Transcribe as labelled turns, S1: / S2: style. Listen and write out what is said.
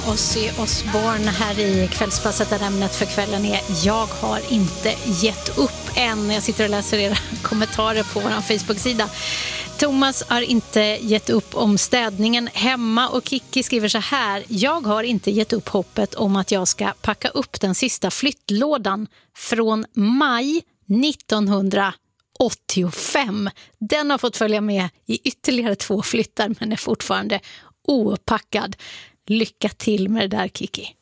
S1: Ozzy Osbourne här i kvällspasset där ämnet för kvällen är jag har inte gett upp än. Jag sitter och läser era kommentarer på vår Facebook-sida. Thomas har inte gett upp om städningen hemma och Kiki skriver så här: jag har inte gett upp hoppet om att jag ska packa upp den sista flyttlådan från maj 1985. Den har fått följa med i ytterligare 2 flyttar men är fortfarande opackad. Lycka till med det där, Kiki.